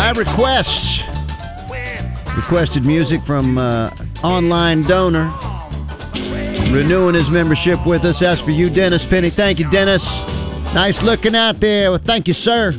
By request. Requested music from online donor. Renewing his membership with us. That's for you, Dennis Penny. Thank you, Dennis. Nice looking out there. Well, thank you, sir.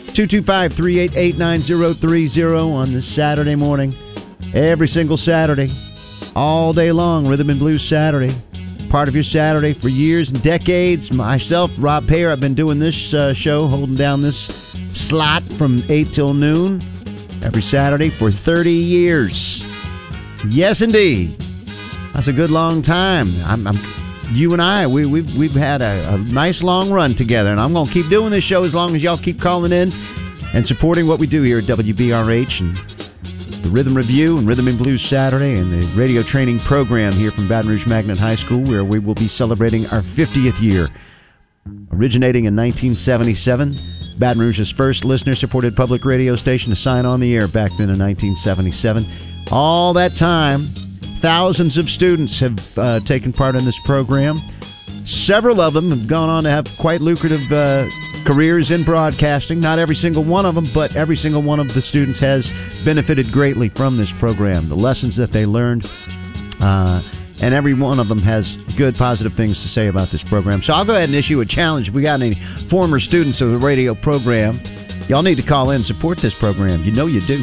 225-388-9030 on this Saturday morning. Every single Saturday. All day long. Rhythm and Blues Saturday. Part of your Saturday for years and decades. Myself, Rob Payer, I've been doing this show, holding down this slot from 8 till noon every Saturday for 30 years. Yes, indeed. That's a good long time. You and I, we've had a nice long run together, and I'm going to keep doing this show as long as y'all keep calling in and supporting what we do here at WBRH and the Rhythm Review and Rhythm and Blues Saturday and the radio training program here from Baton Rouge Magnet High School, where we will be celebrating our 50th year. Originating in 1977, Baton Rouge's first listener-supported public radio station to sign on the air back then in 1977. All that time, thousands of students have taken part in this program. Several of them have gone on to have quite lucrative careers in broadcasting. Not every single one of them, but every single one of the students has benefited greatly from this program. The lessons that they learned, and every one of them has good, positive things to say about this program. So I'll go ahead and issue a challenge. If we got any former students of the radio program, y'all need to call in and support this program. You know you do.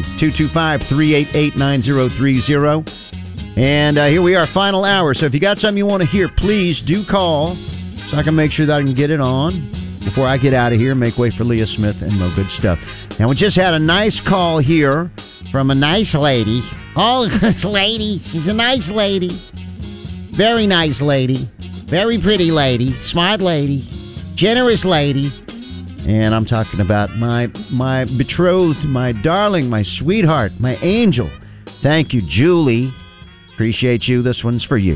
225-388-9030. And here we are, final hour. So if you got something you want to hear, please do call so I can make sure that I can get it on before I get out of here and make way for Leah Smith and more good stuff. Now, we just had a nice call here from a nice lady. Oh, this lady. She's a nice lady. Very nice lady. Very pretty lady. Smart lady. Generous lady. And I'm talking about my betrothed, my darling, my sweetheart, my angel. Thank you, Julie. Appreciate you. This one's for you.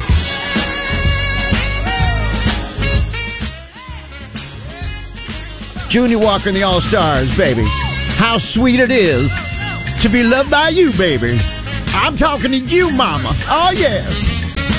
Junior Walker and the All-Stars, baby. How sweet it is to be loved by you, baby. I'm talking to you, mama. Oh, yes.